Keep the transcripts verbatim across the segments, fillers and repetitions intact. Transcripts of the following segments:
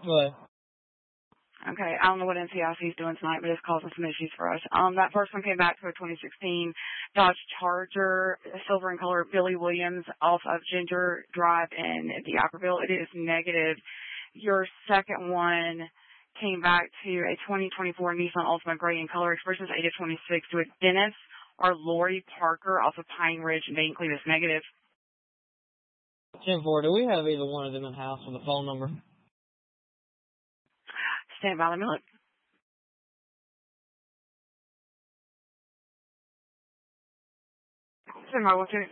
What? Okay, I don't know what N C I C is doing tonight, but it's causing some issues for us. Um, that first one came back to a twenty sixteen Dodge Charger, silver in color, Billy Williams, off of Ginger Drive in the Ackerville. It is negative. Your second one came back to a twenty twenty-four Nissan Altima gray in color, expressions eight of twenty-six, to a Dennis or Lori Parker off of Pine Ridge in Bankley. That's negative. ten four, do we have either one of them in house with a phone number? Stand by, let me look. Stand by, what's it?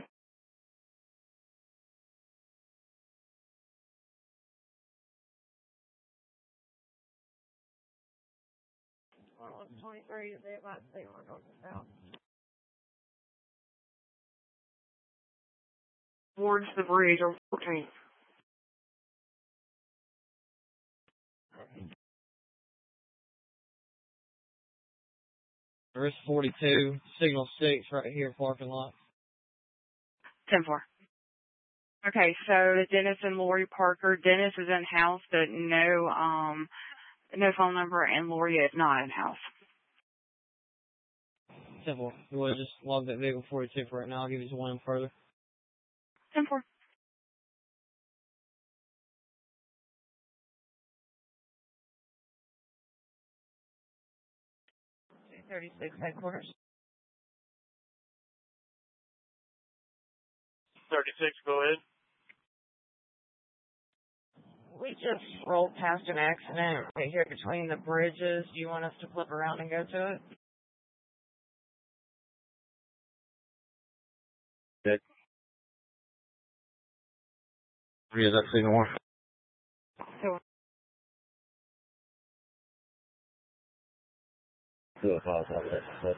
Well, it's twenty-three, they might say we're going out. Towards the bridge on fourteenth. Risk forty-two, signal six right here, parking lot. ten four. Okay, so Dennis and Lori Parker. Dennis is in house, but no, um, no phone number, and Lori is not in house. ten four. You want to just log that vehicle forty-two for right now? I'll give you just one further. ten four. thirty-six headquarters. thirty-six, go ahead. We just rolled past an accident right here between the bridges. Do you want us to flip around and go to it? Good. Is that signal one? So, Two o'clock, I'll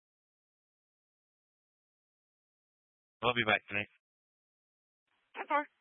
I'll be back tonight. ten four.